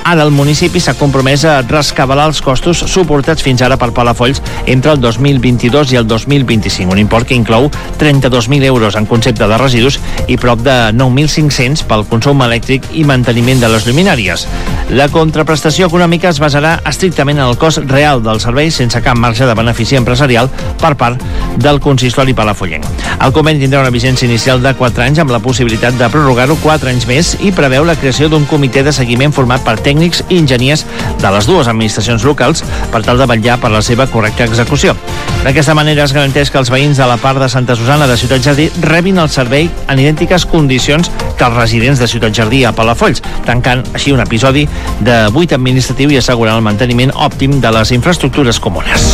Ara el municipi s'ha compromès a rescabalar els costos suportats fins ara per Palafolls entre el 2022 i el 2025, un import que inclou 32.000 euros en concepte de residus i prop de 9.500 pel consum elèctric i manteniment de les lluminàries. La contraprestació econòmica es basarà estrictament en el cost real del servei sense cap marge de benefici empresarial per part del consistori palafollenc. El conveni tindrà una vigència inicial de 4 anys amb la possibilitat de prorrogar-ho 4 anys més i preveu la creació d'un comitè de seguiment format per tècnics i enginyers de les dues administracions locals per tal de vetllar per la seva correcta execució. D'aquesta manera es garanteix que els veïns de la part de Santa Susana de Ciutat Jardí rebin el servei en idèntiques condicions que els residents de Ciutat Jardí a Palafolls, tancant així un episodi de buit administratiu i assegurant el manteniment òptim de les infraestructures comunes.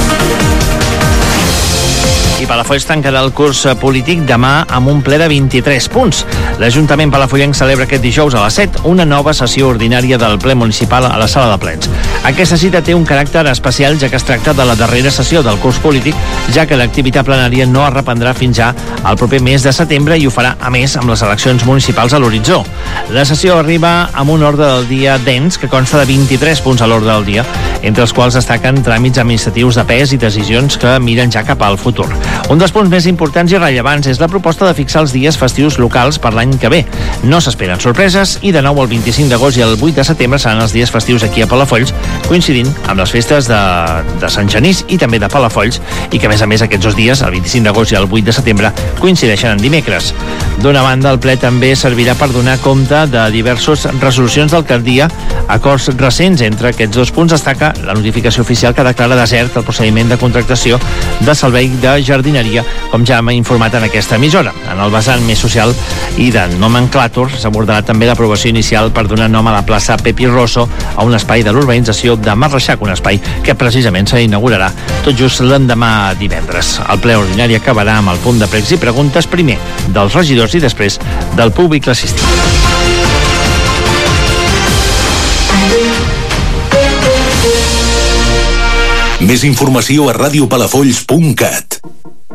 I Palafolls tancarà el curs polític demà amb un ple de 23 punts. L'Ajuntament palafollenc celebra aquest dijous a les 7 una nova sessió ordinària del ple municipal a la sala de plens. Aquesta cita té un caràcter especial ja que es tracta de la darrera sessió del curs polític, ja que l'activitat plenària no es reprendrà fins ja al proper mes de setembre i ho farà, a més, amb les eleccions municipals a l'horitzó. La sessió arriba amb un ordre del dia dens que consta de 23 punts a l'ordre del dia, entre els quals destaquen tràmits administratius de pes i decisions que miren ja cap al futur. Un dels punts més importants i rellevants és la proposta de fixar els dies festius locals per l'any que ve. No s'esperen sorpreses i de nou el 25 d'agost i el 8 de setembre seran els dies festius aquí a Palafolls, coincidint amb les festes de Sant Genís i també de Palafolls, i que a més aquests dos dies, el 25 d'agost i el 8 de setembre, coincideixen en dimecres. D'una banda, el ple també servirà per donar compte de diverses resolucions d'alcaldia, acords recents. Entre aquests dos punts destaca la notificació oficial que declara desert el procediment de contractació de servei de jardineria, com ja hem informat en aquesta emissora. En el vessant més social i de nomenclàtor s'abordarà també l'aprovació inicial per donar nom a la plaça Pepi Rosso, a un espai de l'urbanització de Marreixac, un espai que precisament s'inaugurarà tot just l'endemà divendres. El ple ordinari acabarà amb el punt de pregs i preguntes, primer dels regidors i després del públic assistit. Més informació a radiopalafolls.cat.